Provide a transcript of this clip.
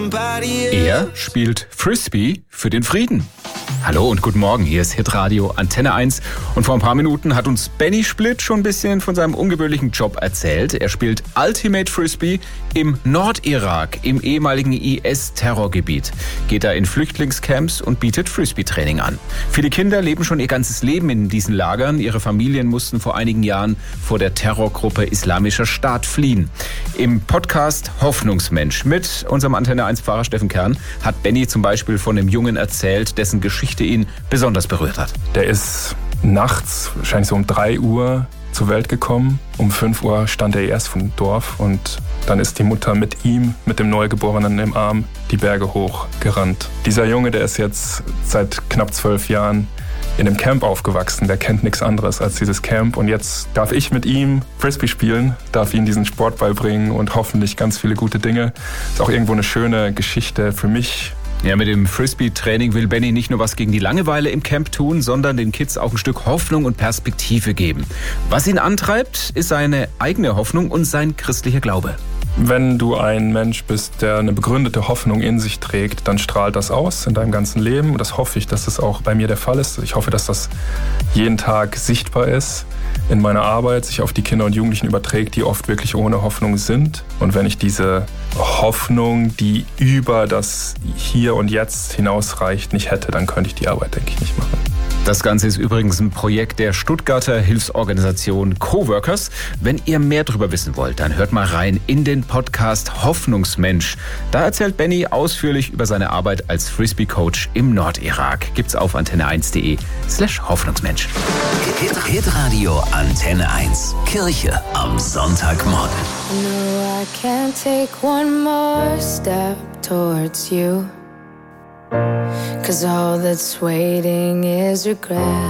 Er spielt Frisbee für den Frieden. Hallo und guten Morgen, hier ist Hitradio Antenne 1 und vor ein paar Minuten hat uns Benny Splitt schon ein bisschen von seinem ungewöhnlichen Job erzählt. Er spielt Ultimate Frisbee im Nordirak, im ehemaligen IS-Terrorgebiet, geht da in Flüchtlingscamps und bietet Frisbee-Training an. Viele Kinder leben schon ihr ganzes Leben in diesen Lagern. Ihre Familien mussten vor einigen Jahren vor der Terrorgruppe Islamischer Staat fliehen. Im Podcast Hoffnungsmensch mit unserem Antenne 1-Pfarrer Steffen Kern hat Benny zum Beispiel von einem Jungen erzählt, dessen Geschichte ihn besonders berührt hat. Der ist nachts, wahrscheinlich so um 3 Uhr, zur Welt gekommen. Um 5 Uhr stand er erst vom Dorf und dann ist die Mutter mit ihm, mit dem Neugeborenen im Arm, die Berge hoch gerannt. Dieser Junge, der ist jetzt seit knapp 12 Jahren in einem Camp aufgewachsen. Der kennt nichts anderes als dieses Camp. Und jetzt darf ich mit ihm Frisbee spielen, darf ihm diesen Sport beibringen und hoffentlich ganz viele gute Dinge. Ist auch irgendwo eine schöne Geschichte für mich. Ja, mit dem Frisbee-Training will Benny nicht nur was gegen die Langeweile im Camp tun, sondern den Kids auch ein Stück Hoffnung und Perspektive geben. Was ihn antreibt, ist seine eigene Hoffnung und sein christlicher Glaube. Wenn du ein Mensch bist, der eine begründete Hoffnung in sich trägt, dann strahlt das aus in deinem ganzen Leben. Und das hoffe ich, dass das auch bei mir der Fall ist. Ich hoffe, dass das jeden Tag sichtbar ist in meiner Arbeit, sich auf die Kinder und Jugendlichen überträgt, die oft wirklich ohne Hoffnung sind. Und wenn ich diese Hoffnung, die über das Hier und Jetzt hinausreicht, nicht hätte, dann könnte ich die Arbeit, denke ich, nicht machen. Das Ganze ist übrigens ein Projekt der Stuttgarter Hilfsorganisation Coworkers. Wenn ihr mehr darüber wissen wollt, dann hört mal rein in den Podcast Hoffnungsmensch. Da erzählt Benny ausführlich über seine Arbeit als Frisbee-Coach im Nordirak. Gibt's auf antenne1.de/Hoffnungsmensch. Hitradio Antenne 1. Kirche am Sonntagmorgen. No, I can't take one more step towards you. 'Cause all that's waiting is regret.